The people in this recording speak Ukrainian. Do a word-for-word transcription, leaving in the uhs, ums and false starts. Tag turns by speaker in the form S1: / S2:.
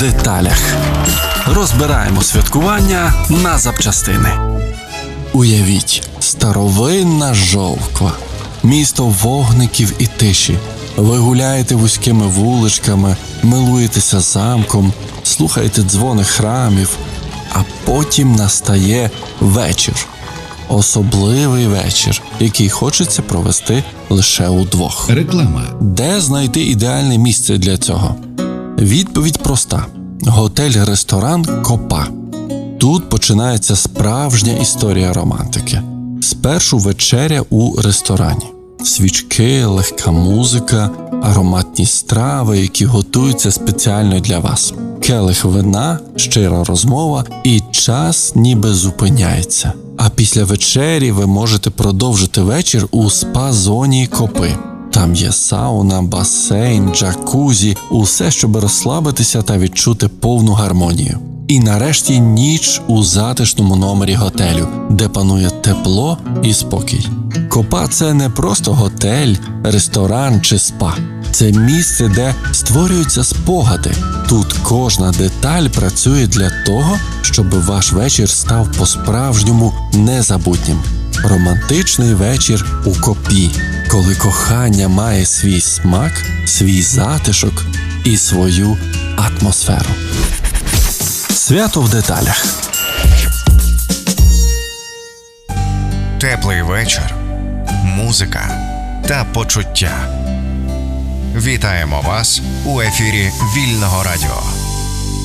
S1: деталях. Розбираємо святкування на запчастини. Уявіть, старовинна Жовква. Місто вогників і тиші. Ви гуляєте вузькими вуличками, милуєтеся замком, слухаєте дзвони храмів, а потім настає вечір. Особливий вечір, який хочеться провести лише удвох.
S2: Реклама.
S1: Де знайти ідеальне місце для цього? Відповідь проста. Готель-ресторан «Копа». Тут починається справжня історія романтики. Спершу вечеря у ресторані. Свічки, легка музика, ароматні страви, які готуються спеціально для вас. Келих вина, щира розмова і час ніби зупиняється. А після вечері ви можете продовжити вечір у спа-зоні «Копи». Там є сауна, басейн, джакузі, усе, щоб розслабитися та відчути повну гармонію. І нарешті ніч у затишному номері готелю, де панує тепло і спокій. Копа – це не просто готель, ресторан чи спа. Це місце, де створюються спогади. Тут кожна деталь працює для того, щоб ваш вечір став по-справжньому незабутнім. Романтичний вечір у Копі, коли кохання має свій смак, свій затишок і свою атмосферу. Свято в деталях.
S3: Теплий вечір, музика та почуття. Вітаємо вас у ефірі Вільного радіо.